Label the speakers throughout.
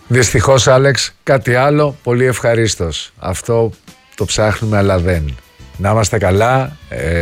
Speaker 1: Δυστυχώς, Άλεξ, κάτι άλλο πολύ ευχαρίστως. Αυτό το ψάχνουμε, αλλά δεν. Να είμαστε καλά.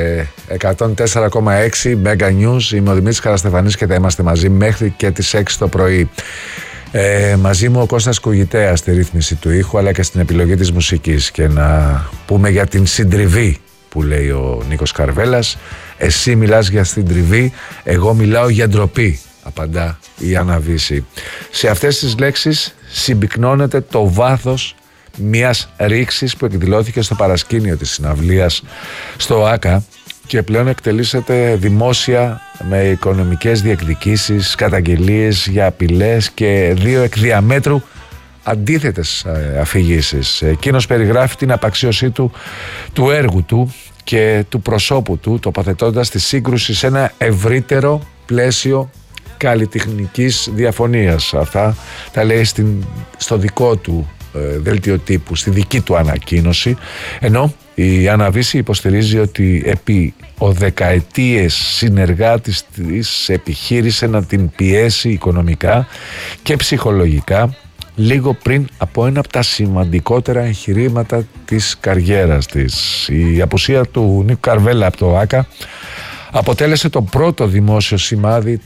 Speaker 1: 104,6 Mega News. Είμαι ο Δημήτρης Καραστεφανής και θα είμαστε μαζί μέχρι και τις 6 το πρωί. Μαζί μου ο Κώστας Κουγητέας στη ρύθμιση του ήχου, αλλά και στην επιλογή της μουσικής. Και να πούμε για την συντριβή που λέει ο Νίκος Καρβέλας. Εσύ μιλάς για συντριβή, εγώ μιλάω για ντροπή, απαντά η Άννα Βύση. Σε αυτές τις λέξεις συμπυκνώνεται το βάθος μιας ρήξης που εκδηλώθηκε στο παρασκήνιο της συναυλίας στο ΆΚΑ και πλέον εκτελήσεται δημόσια με οικονομικές διεκδικήσεις, καταγγελίες για απειλές και 2 εκ διαμέτρου αντίθετες αφηγήσεις. Εκείνος περιγράφει την απαξίωσή του έργου του και του προσώπου του, τοποθετώντας τη σύγκρουση σε ένα ευρύτερο πλαίσιο καλλιτεχνικής διαφωνίας. Αυτά τα λέει στο δικό του δελτίο τύπου, στη δική του ανακοίνωση, ενώ η Άννα Βύση υποστηρίζει ότι επί δεκαετίες συνεργάτης της επιχείρησε να την πιέσει οικονομικά και ψυχολογικά λίγο πριν από ένα από τα σημαντικότερα εγχειρήματα της καριέρας της. Η απουσία του Νίκου Καρβέλα από το ΆΚΑ αποτέλεσε το πρώτο δημόσιο σημάδι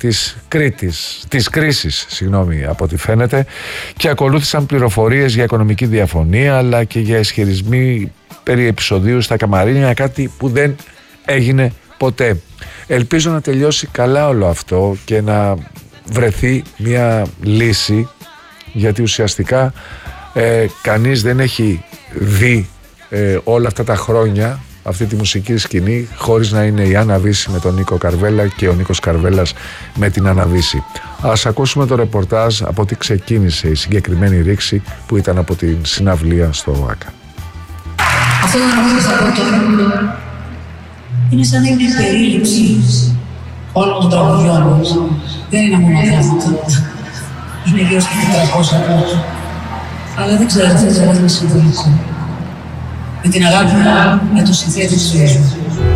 Speaker 1: της κρίσης, από ό,τι φαίνεται, και ακολούθησαν πληροφορίες για οικονομική διαφωνία αλλά και για ισχυρισμοί περί επεισοδίου στα καμαρίνια, κάτι που δεν έγινε ποτέ. Ελπίζω να τελειώσει καλά όλο αυτό και να βρεθεί μια λύση, γιατί ουσιαστικά κανείς δεν έχει δει όλα αυτά τα χρόνια αυτή τη μουσική σκηνή χωρίς να είναι η Άννα Βύση με τον Νίκο Καρβέλα και ο Νίκος Καρβέλας με την Άννα Βύση. Ας ακούσουμε το ρεπορτάζ από ό,τι ξεκίνησε η συγκεκριμένη ρήξη που ήταν από την συναυλία στο ΆΚΑ.
Speaker 2: Αυτό το τραγούδι θα πω τώρα είναι σαν να είναι περίληψη όλων των τραγουδιών μας. Δεν είναι μόνο διάφορα. Είναι γύρω στα 400 πόσο. Αλλά δεν ξέρω, δεν ξέρω να συμφωνήσω. Με την αγάπη μου, με το συνθέτη της ζωής μου.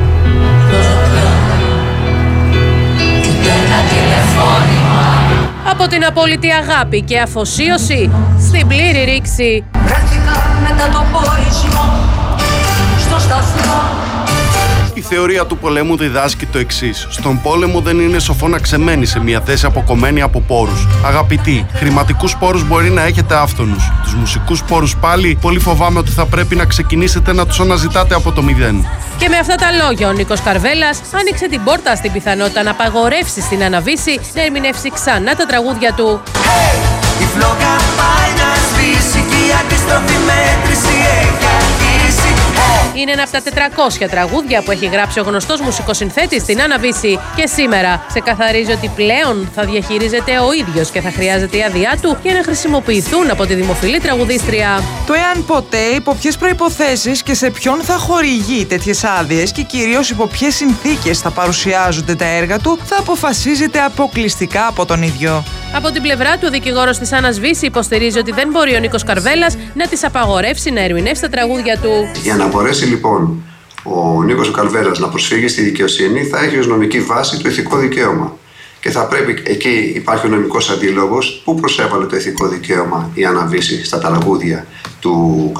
Speaker 3: Από την απόλυτη αγάπη και αφοσίωση στην πλήρη ρήξη. Μετά το
Speaker 4: πορισμό στο σταθμό. Η θεωρία του πολέμου διδάσκει το εξής: στον πόλεμο δεν είναι σοφό να ξεμένει σε μια θέση αποκομμένη από πόρους. Αγαπητοί, χρηματικούς πόρους μπορεί να έχετε άφθονους. Τους μουσικούς πόρους πάλι, πολύ φοβάμαι ότι θα πρέπει να ξεκινήσετε να τους αναζητάτε από το μηδέν.
Speaker 3: Και με αυτά τα λόγια ο Νίκος Καρβέλας άνοιξε την πόρτα στην πιθανότητα να απαγορεύσει στην Άννα Βύση να ερμηνεύσει ξανά τα τραγούδια του. Hey, η φλόγα πάει να σβήσει και η αντίστροφη μέτρηση έχει αρχίσει. Είναι ένα από τα 400 τραγούδια που έχει γράψει ο γνωστός μουσικοσυνθέτης στην Άννα Βύση και σήμερα ξεκαθαρίζει ότι πλέον θα διαχειρίζεται ο ίδιος και θα χρειάζεται η άδειά του για να χρησιμοποιηθούν από τη δημοφιλή τραγουδίστρια.
Speaker 5: Το εάν ποτέ, υπό ποιες προϋποθέσεις και σε ποιον θα χορηγεί τέτοιες άδειες και κυρίως υπό ποιες συνθήκες θα παρουσιάζονται τα έργα του θα αποφασίζεται αποκλειστικά από τον ίδιο.
Speaker 3: Από την πλευρά του, ο δικηγόρος της Άννας Βύση υποστηρίζει ότι δεν μπορεί ο Νίκος Καρβέλας να της απαγορεύσει να ερμηνεύσει τα τραγούδια του.
Speaker 6: Για να μπορέσει λοιπόν ο Νίκος Καρβέλας να προσφύγει στη δικαιοσύνη, θα έχει ως νομική βάση το ηθικό δικαίωμα. Και θα πρέπει, εκεί υπάρχει ο νομικός αντίλογος, που προσέβαλε το ηθικό δικαίωμα η Άννα Βύση στα τραγούδια του